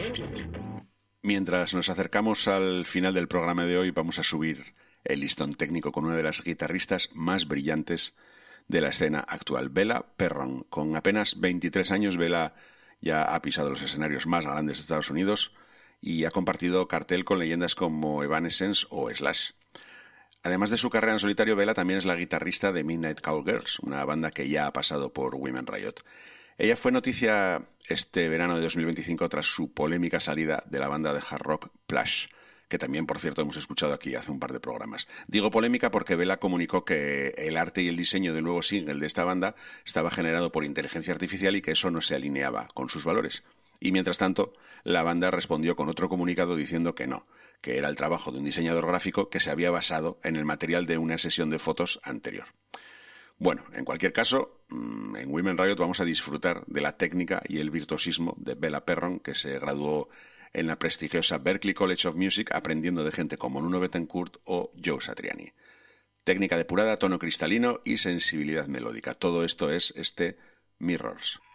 Mientras nos acercamos al final del programa de hoy, vamos a subir el listón técnico con una de las guitarristas más brillantes de la escena actual, Bella Perron. Con apenas 23 años, Bella ya ha pisado los escenarios más grandes de Estados Unidos y ha compartido cartel con leyendas como Evanescence o Slash. Además de su carrera en solitario, Bella también es la guitarrista de Midnight Cowgirls, una banda que ya ha pasado por Women Riot. Ella fue noticia este verano de 2025 tras su polémica salida de la banda de hard rock Plush, que también, por cierto, hemos escuchado aquí hace un par de programas. Digo polémica porque Bella comunicó que el arte y el diseño del nuevo single de esta banda estaba generado por inteligencia artificial y que eso no se alineaba con sus valores. Y mientras tanto, la banda respondió con otro comunicado diciendo que no, que era el trabajo de un diseñador gráfico que se había basado en el material de una sesión de fotos anterior. Bueno, en cualquier caso, en Women Riot vamos a disfrutar de la técnica y el virtuosismo de Bella Perron, que se graduó en la prestigiosa Berklee College of Music aprendiendo de gente como Nuno Bettencourt o Joe Satriani. Técnica depurada, tono cristalino y sensibilidad melódica. Todo esto es este Mirrors.